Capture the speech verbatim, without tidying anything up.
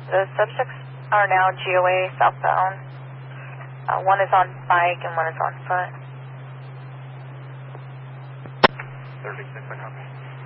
The subjects are now G O A southbound. Uh, one is on bike and one is on foot. thirty-six, I copy.